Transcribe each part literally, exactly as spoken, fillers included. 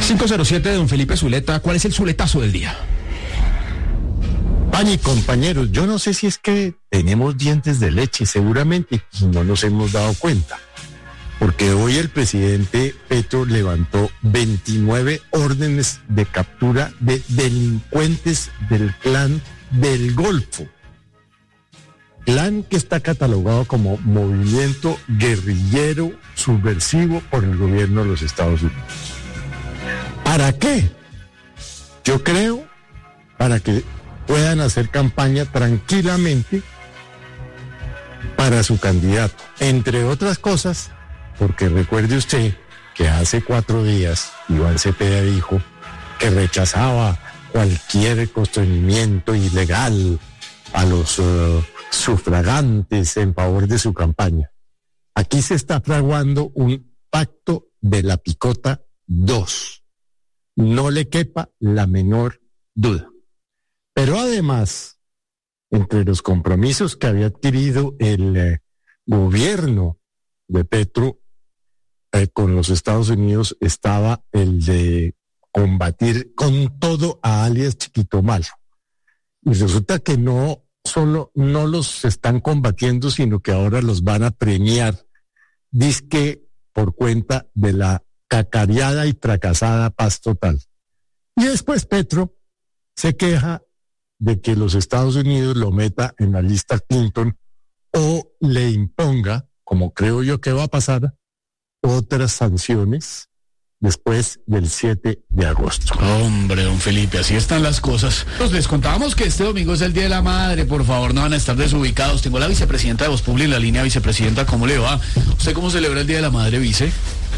cinco cero siete, don Felipe Zuleta, ¿cuál es el zuletazo del día? Pani, compañeros, yo no sé si es que tenemos dientes de leche, seguramente no nos hemos dado cuenta, porque hoy el presidente Petro levantó veintinueve órdenes de captura de delincuentes del clan del Golfo, clan que está catalogado como movimiento guerrillero subversivo por el gobierno de los Estados Unidos. ¿Para qué? Yo creo para que puedan hacer campaña tranquilamente para su candidato. Entre otras cosas, porque recuerde usted que hace cuatro días Iván Cepeda dijo que rechazaba cualquier constreñimiento ilegal a los uh, sufragantes en favor de su campaña. Aquí se está fraguando un pacto de la picota dos. No le quepa la menor duda. Pero además, entre los compromisos que había adquirido el eh, gobierno de Petro eh, con los Estados Unidos estaba el de combatir con todo a alias Chiquito Malo. Y resulta que no solo no los están combatiendo, sino que ahora los van a premiar, dizque por cuenta de la cacareada y fracasada paz total. Y después Petro se queja de que los Estados Unidos lo meta en la lista Clinton o le imponga, como creo yo que va a pasar, otras sanciones después del siete de agosto. Hombre, don Felipe, así están las cosas. Pues les contábamos que este domingo es el Día de la Madre, por favor, no van a estar desubicados. Tengo a la vicepresidenta de Voz Populi en la línea. Vicepresidenta, ¿cómo le va? ¿Usted cómo celebra el Día de la Madre, vice?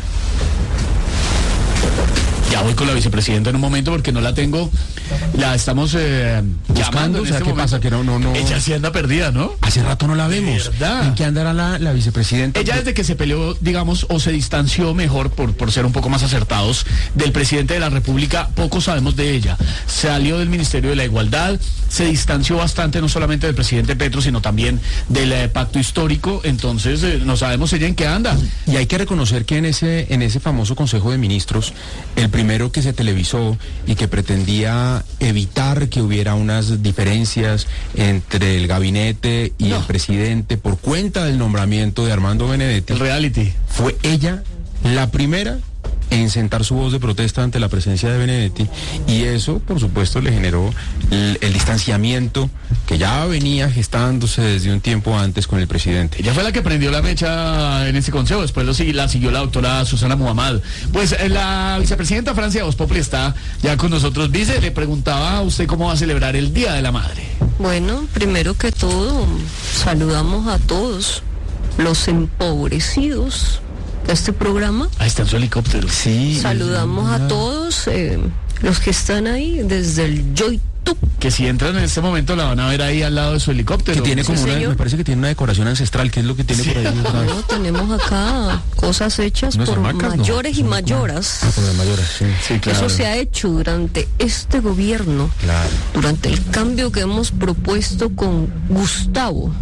Ya voy con la vicepresidenta en un momento porque no la tengo. La estamos eh, llamando. O sea, este ¿qué momento. pasa? Que no, no, no. Ella sí anda perdida, ¿no? Hace rato no la vemos. ¿Verdad? ¿En qué andará la, la vicepresidenta? Ella desde que se peleó, digamos, o se distanció mejor, por, por ser un poco más acertados, del presidente de la República, poco sabemos de ella. Salió del Ministerio de la Igualdad, se distanció bastante no solamente del presidente Petro, sino también del eh, pacto histórico. Entonces, eh, no sabemos ella en qué anda. Y hay que reconocer que en ese, en ese famoso Consejo de Ministros, el primero que se televisó y que pretendía evitar que hubiera unas diferencias entre el gabinete y no. el presidente por cuenta del nombramiento de Armando Benedetti. El reality. Fue ella la primera en sentar su voz de protesta ante la presencia de Benedetti, y eso, por supuesto, le generó el, el distanciamiento que ya venía gestándose desde un tiempo antes con el presidente. Ella fue la que prendió la mecha en ese consejo, después lo, la siguió la doctora Susana Muhammad. Pues la vicepresidenta Francia Voz Populi está ya con nosotros. Vice, le preguntaba a usted cómo va a celebrar el Día de la Madre. Bueno, primero que todo, saludamos a todos los empobrecidos de este programa. Ahí está en su helicóptero. Sí. Saludamos a todos eh, los que están ahí desde el Youtube. Que si entran en este momento la van a ver ahí al lado de su helicóptero. Que tiene como sí, una, me parece que tiene una decoración ancestral, que es lo que tiene sí. por ahí. No, tenemos acá cosas hechas por hamacas, mayores no. y mayoras. Ah, por las mayoras, sí. sí claro. Eso se ha hecho durante este gobierno, claro. durante el cambio que hemos propuesto con Gustavo.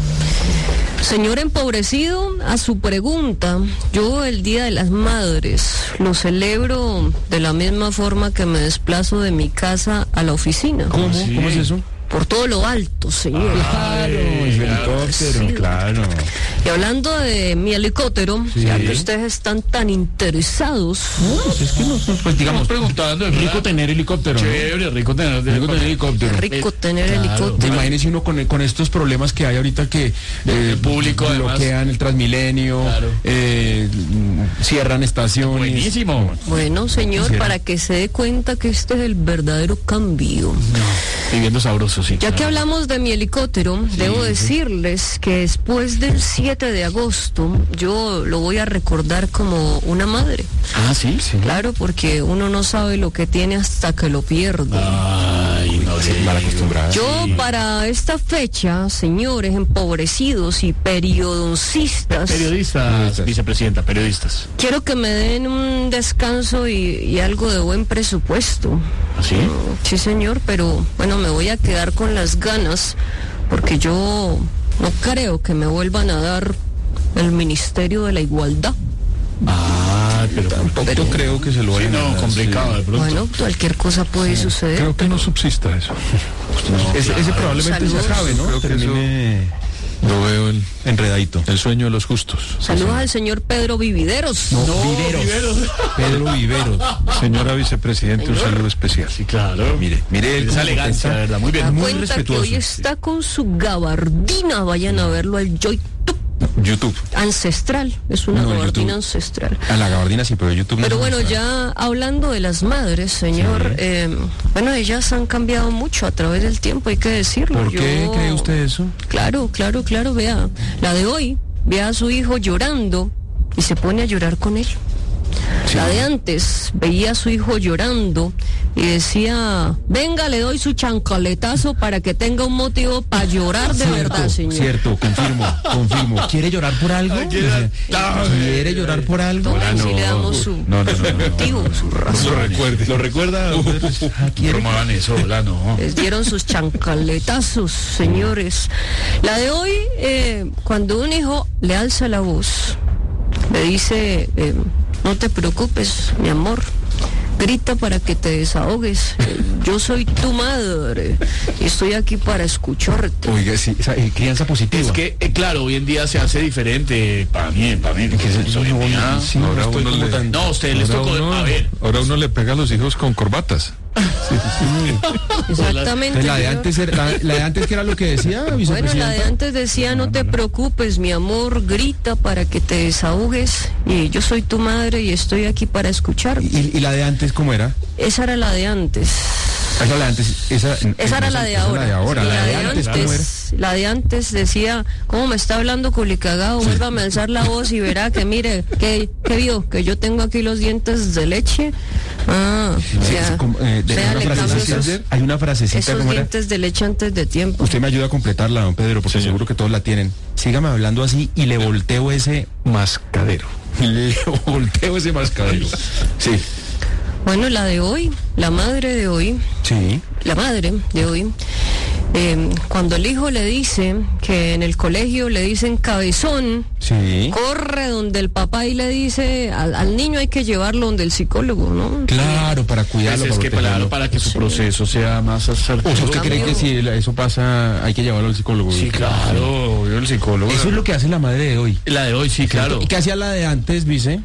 Señor empobrecido, a su pregunta, yo el Día de las Madres lo celebro de la misma forma que me desplazo de mi casa a la oficina. ¿Cómo? ¿Sí? ¿Cómo es eso? Por todo lo alto, señor. Claro, el helicóptero, sí. claro. Y hablando de mi helicóptero, sí. ya que ustedes están tan interesados. No, pues es que no, pues digamos, preguntando, es rico tener helicóptero. Chévere, ¿no? rico tener, rico tener helicóptero. Rico tener claro. helicóptero. Imagínese uno con, con estos problemas que hay ahorita que eh, el público bloquean además. El Transmilenio, claro. eh, cierran estaciones. Buenísimo. Bueno, señor, Quisiera. para que se dé cuenta que este es el verdadero cambio. No, viviendo sabroso. Sí, ya claro. que hablamos de mi helicóptero, sí, debo decirles que después del siete de agosto yo lo voy a recordar como una madre. Ah, ¿sí? sí. Claro, porque uno no sabe lo que tiene hasta que lo pierde. Ay, no sé, mal acostumbrada. Yo sí. para esta fecha, señores empobrecidos y periodoncistas. Periodistas, vicepresidenta, periodistas. Quiero que me den un descanso y, y algo de buen presupuesto. ¿Ah, sí? Sí, señor, pero bueno, me voy a quedar con las ganas porque yo no creo que me vuelvan a dar el Ministerio de la Igualdad. Ah, pero Tampoco pero- creo que se lo sí, vayan a no, dar, complicado de pronto. Bueno, cualquier cosa puede suceder. Creo que no subsista eso. Ese, ese probablemente se Saludos. acabe, ¿no? Creo que Termine Lo veo en enredadito. El sueño de los justos. Saludos al señor Pedro Vivideros. No, No, Viveros. Viveros. Pedro Viveros. Señora vicepresidente, un saludo especial. Sí, claro. Mire, mire el- esa elegancia, está- ¿verdad? Muy Da bien. muy cuenta que respetuoso, hoy sí. está con su gabardina. Vayan a verlo al YouTube YouTube. ancestral. Es una No, gabardina YouTube. ancestral. A la gabardina sí, pero YouTube no Pero se bueno, muestra. ya hablando de las madres, señor, Sí. eh, bueno, ellas han cambiado mucho a través del tiempo, hay que decirlo. ¿Por qué Yo- cree usted eso? Claro, claro, claro, vea, la de hoy, vea a su hijo llorando y se pone a llorar con él. Sí. La de antes veía a su hijo llorando y decía, venga, le doy su chancaletazo para que tenga un motivo para llorar de verdad, señor. Cierto, confirmo, confirmo. ¿Quiere llorar por algo? quiere- ¿Quiere llorar por algo? No, ahí sí le damos su No, no, no, no, no. motivo, su razón. Lo recuerde. ¿Lo recuerda? Ah, ¿quiere? Promuevan eso, hola, no. Les dieron sus chancaletazos, señores. La de hoy, eh, cuando un hijo le alza la voz, le dice, eh, no te preocupes, mi amor, grita para que te desahogues. Eh, yo soy tu madre y estoy aquí para escucharte. Oiga, sí, esa, eh, crianza positiva. Es que, eh, claro, hoy en día se hace diferente. Para mí, para mí, que se- soy no, mía. sí, no Ahora estoy uno como le- tan- No, usted les Ahora tocó. uno, A ver. ahora uno le pega a los hijos con corbatas. Exactamente. La de señor. antes, era- la, la de antes que era lo que decía, Bueno, vicepresidenta. la de antes decía, no te preocupes, mi amor, grita para que te desahogues y yo soy tu madre y estoy aquí para escucharte. ¿Y, y la de antes cómo era? Esa era la de antes. Esa era la de antes. Esa, Esa era la de esa ahora. La de ahora. Sí, La de antes, ¿cómo era? la de antes decía, ¿cómo me está hablando culicagado? Vuélvame a alzar la voz y verá que mire, que, que vio, que yo tengo aquí los dientes de leche. Ah, Sí, ya. sí, como, eh, de- Vea, una le cambio frasecita, esos, hay una frasecita esos como era. dientes de leche antes de tiempo. Usted me ayuda a completarla, don Pedro, porque seguro que todos la tienen. Sígame hablando así y le volteo ese, Mascadero. le volteo ese mascadero. Sí. Bueno, la de hoy, la madre de hoy, Sí. la madre de hoy, eh, cuando el hijo le dice que en el colegio le dicen cabezón, Sí. corre donde el papá y le dice al, al niño hay que llevarlo donde el psicólogo, ¿no? Claro, para cuidarlo. Pues es que para claro, protegerlo. para que su proceso sea más asertivo. O sea, ¿usted cree Cambio. que si eso pasa hay que llevarlo al psicólogo? Sí, claro, obvio, el psicólogo. Eso es lo que hace la madre de hoy. La de hoy, sí, claro. ¿Y qué hacía la de antes, vice?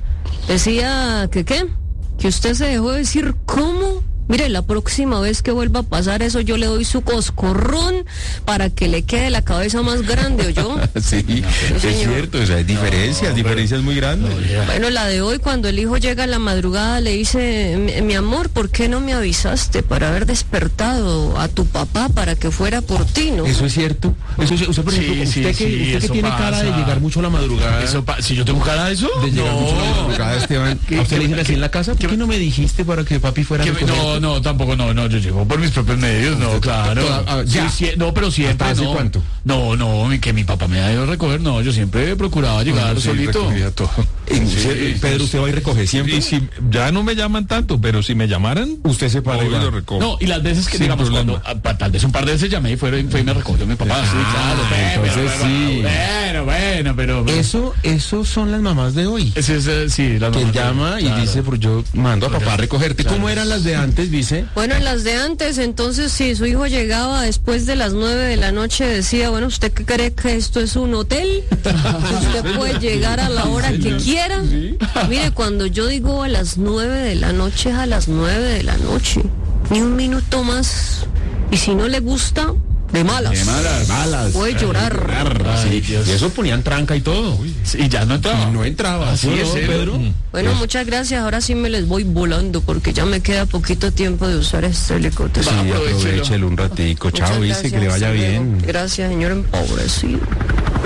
Decía que qué, que usted se dejó de decir cómo. Mire, la próxima vez que vuelva a pasar eso, yo le doy su coscorrón para que le quede la cabeza más grande, ¿o yo? Sí, es señor. cierto, o sea, hay diferencias, No, diferencias muy grandes. Bueno, la de hoy, cuando el hijo llega a la madrugada, le dice, mi, mi amor, ¿por qué no me avisaste para haber despertado a tu papá para que fuera por ti, no? Eso es cierto. Eso es, usted, por Sí, ejemplo, sí, usted que, sí, usted que eso tiene cara de pasa. llegar mucho a la madrugada. Eso pa- si yo tengo cara de eso, de llegar no. mucho a la madrugada, Esteban. ¿Qué- ¿A usted qué- le dicen así en la casa? ¿Por qué no me dijiste para que papi fuera a Que- recoger? no, no, tampoco, no, no, yo llego por mis propios medios, no, claro. toda- ah, Sí, ya. sí, no, pero siempre, ¿Hasta hace no. cuánto? No, no, mi- que mi papá me haya ido a recoger, no, yo siempre procuraba llegar Bueno, sí, solito. recogía todo. En Sí, serio, sí, Pedro, sí. usted va y recoge siempre. Y si ya no me llaman tanto, pero si me llamaran, Usted se para y voy y va. lo recojo. No, y las veces que, Sin digamos, problema. cuando, ah, tal vez un par de veces llamé y fue, fue y me recogió mi papá, sí, claro. pero- entonces pero- sí. Bueno, bueno, pero... pero- Eso, eso son las mamás de hoy. Ese es, eh, sí, la Que mamá- llama y claro. dice, pues yo mando a papá a recogerte. ¿Cómo eran las de antes, vice? Bueno, en las de antes, entonces, si su hijo llegaba después de las nueve de la noche, decía, bueno, ¿usted qué cree que esto es un hotel? Usted puede llegar a la hora que quiera. Mire, cuando yo digo a las nueve de la noche, es a las nueve de la noche. Ni un minuto más. Y si no le gusta, de malas. De malas. Malas. Puede llorar. Ay, Sí, Dios. y eso ponían tranca y todo. Sí, y ya no entraba. Y no entraba. Así ¿sí, es, no, ¿eh? Pedro? Mm. Bueno, muchas gracias. Ahora sí me les voy volando porque ya me queda poquito tiempo de usar este helicóptero. Sí, Aprovechelo. aprovechelo un ratico. Muchas Chao, dice que le gracias, vaya hasta luego. bien. Gracias, señor empobrecido.